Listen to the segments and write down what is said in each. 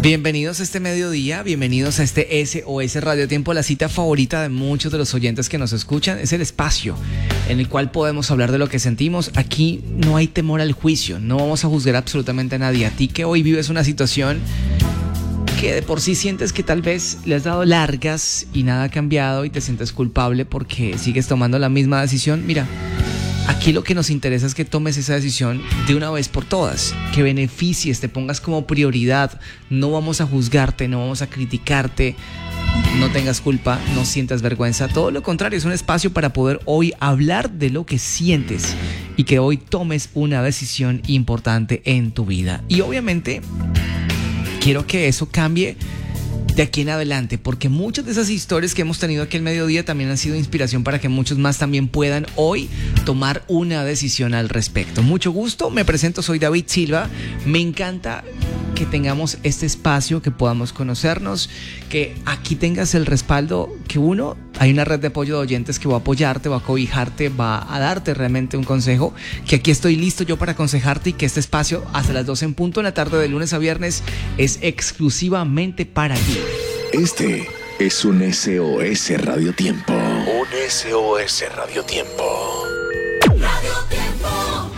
Bienvenidos a este mediodía, bienvenidos a este SOS Radio Tiempo, la cita favorita de muchos de los oyentes que nos escuchan. Es el espacio en el cual podemos hablar de lo que sentimos. Aquí no hay temor al juicio, no vamos a juzgar absolutamente a nadie. A ti que hoy vives una situación que de por sí sientes que tal vez le has dado largas y nada ha cambiado y te sientes culpable porque sigues tomando la misma decisión, mira, aquí lo que nos interesa es que tomes esa decisión de una vez por todas, que beneficies, te pongas como prioridad. No vamos a juzgarte, no vamos a criticarte, no tengas culpa, no sientas vergüenza. Todo lo contrario, es un espacio para poder hoy hablar de lo que sientes y que hoy tomes una decisión importante en tu vida. Y obviamente quiero que eso cambie de aquí en adelante, porque muchas de esas historias que hemos tenido aquí el mediodía también han sido inspiración para que muchos más también puedan hoy tomar una decisión al respecto. Mucho gusto, me presento, soy David Silva. Me encanta que tengamos este espacio, que podamos conocernos, que aquí tengas el respaldo, que hay una red de apoyo de oyentes que va a apoyarte, va a cobijarte, va a darte realmente un consejo, que aquí estoy listo yo para aconsejarte y que este espacio hasta las 12 en punto en la tarde de lunes a viernes es exclusivamente para ti. Este es un SOS Radio Tiempo. Un SOS Radio Tiempo. Radio Tiempo.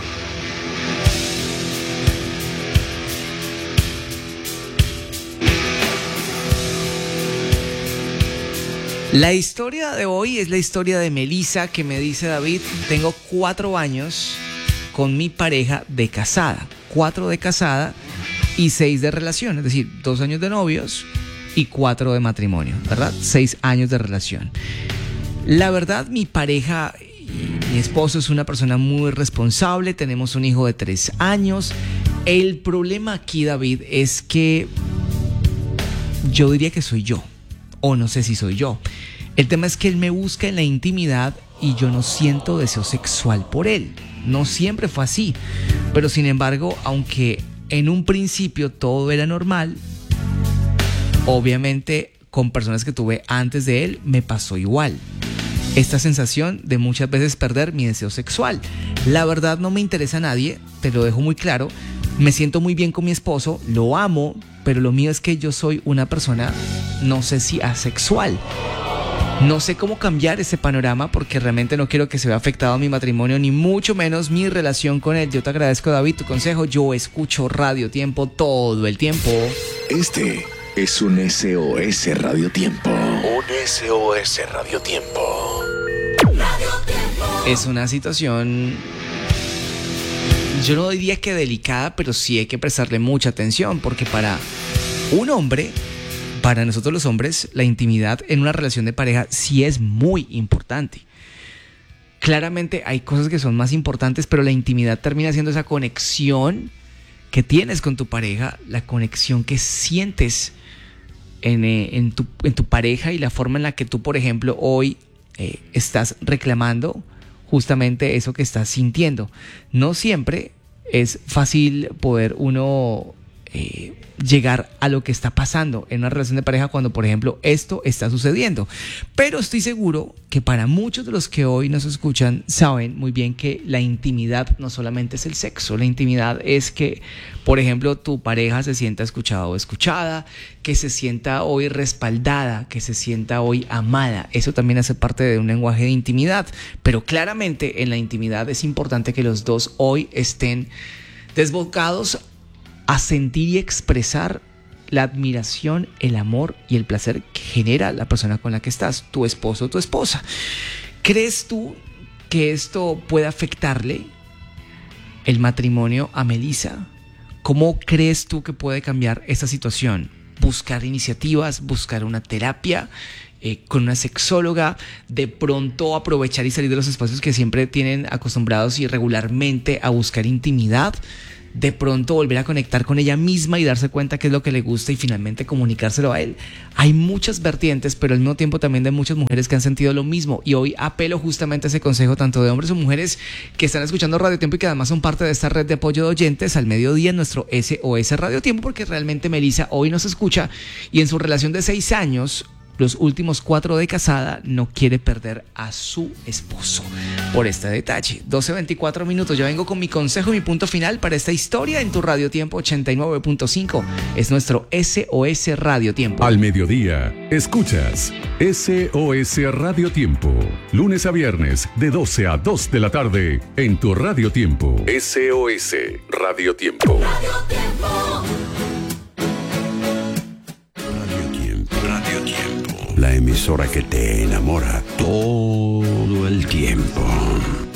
La historia de hoy es la historia de Melissa, que me dice: David, tengo 4 años con mi pareja de casada, 4 de casada y 6 de relación, es decir, 2 años de novios y 4 de matrimonio, ¿verdad? 6 años de relación. La verdad, mi pareja, mi esposo, es una persona muy responsable, tenemos un hijo de 3 años. El problema aquí, David, es que yo diría que soy yo, o no sé si soy yo. El tema es que él me busca en la intimidad y yo no siento deseo sexual por él. No siempre fue así, pero sin embargo, aunque en un principio todo era normal, obviamente con personas que tuve antes de él me pasó igual. Esta sensación de muchas veces perder mi deseo sexual. La verdad, no me interesa a nadie, te lo dejo muy claro. Me siento muy bien con mi esposo, lo amo, pero lo mío es que yo soy una persona, no sé si asexual. No sé cómo cambiar ese panorama porque realmente no quiero que se vea afectado mi matrimonio, ni mucho menos mi relación con él. Yo te agradezco, David, tu consejo. Yo escucho Radio Tiempo todo el tiempo. Este es un SOS Radio Tiempo. Un SOS Radio Tiempo. Radio Tiempo. Es una situación, yo no diría que delicada, pero sí hay que prestarle mucha atención, porque para un hombre, para nosotros los hombres, la intimidad en una relación de pareja sí es muy importante. Claramente hay cosas que son más importantes, pero la intimidad termina siendo esa conexión que tienes con tu pareja, la conexión que sientes en tu pareja y la forma en la que tú, por ejemplo, hoy estás reclamando justamente eso que estás sintiendo. No siempre es fácil poder uno llegar a lo que está pasando en una relación de pareja cuando, por ejemplo, esto está sucediendo. Pero estoy seguro que para muchos de los que hoy nos escuchan saben muy bien que la intimidad no solamente es el sexo. La intimidad es que, por ejemplo, tu pareja se sienta escuchada o escuchada, que se sienta hoy respaldada, que se sienta hoy amada. Eso también hace parte de un lenguaje de intimidad. Pero claramente en la intimidad es importante que los dos hoy estén desbocados a sentir y expresar la admiración, el amor y el placer que genera la persona con la que estás, tu esposo o tu esposa. ¿Crees tú que esto puede afectarle el matrimonio a Melissa? ¿Cómo crees tú que puede cambiar esta situación? Buscar iniciativas, buscar una terapia con una sexóloga, de pronto aprovechar y salir de los espacios que siempre tienen acostumbrados y regularmente a buscar intimidad. De pronto volver a conectar con ella misma y darse cuenta qué es lo que le gusta y finalmente comunicárselo a él. Hay muchas vertientes, pero al mismo tiempo también de muchas mujeres que han sentido lo mismo, y hoy apelo justamente a ese consejo tanto de hombres o mujeres que están escuchando Radio Tiempo y que además son parte de esta red de apoyo de oyentes al mediodía en nuestro SOS Radio Tiempo, porque realmente Melissa hoy nos escucha y en su relación de 6 años los últimos 4 de casada no quiere perder a su esposo por este detalle. 12:24 minutos. Ya vengo con mi consejo y mi punto final para esta historia en tu Radio Tiempo 89.5. Es nuestro SOS Radio Tiempo. Al mediodía, escuchas SOS Radio Tiempo. Lunes a viernes, de 12 a 2 de la tarde, en tu Radio Tiempo. SOS Radio Tiempo. Radio Tiempo. Radio Tiempo. La emisora que te enamora todo el tiempo.